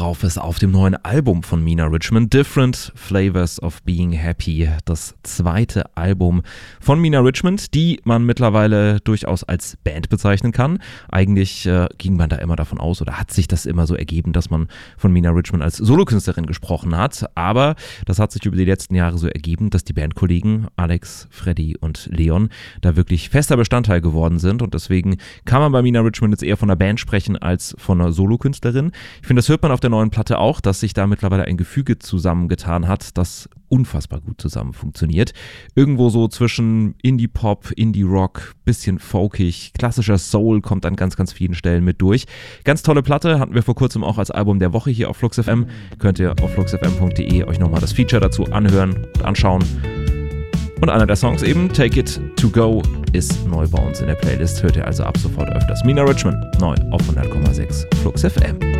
drauf ist auf dem neuen Album von Mina Richmond, Different Flavors of Being Happy, das zweite Album von Mina Richmond, die man mittlerweile durchaus als Band bezeichnen kann. Eigentlich ging man da immer davon aus oder hat sich das immer so ergeben, dass man von Mina Richmond als Solokünstlerin gesprochen hat, aber das hat sich über die letzten Jahre so ergeben, dass die Bandkollegen Alex, Freddy und Leon da wirklich fester Bestandteil geworden sind und deswegen kann man bei Mina Richmond jetzt eher von einer Band sprechen als von einer Solokünstlerin. Ich finde, das hört man auf der neuen Platte auch, dass sich da mittlerweile ein Gefüge zusammengetan hat, das unfassbar gut zusammen funktioniert. Irgendwo so zwischen Indie-Pop, Indie-Rock, bisschen folkig, klassischer Soul kommt an ganz, ganz vielen Stellen mit durch. Ganz tolle Platte, hatten wir vor kurzem auch als Album der Woche hier auf Flux FM. Könnt ihr auf fluxfm.de euch nochmal das Feature dazu anhören und anschauen. Und einer der Songs eben, Take It To Go, ist neu bei uns in der Playlist. Hört ihr also ab sofort öfters. Mina Richmond, neu auf 100,6 Flux FM.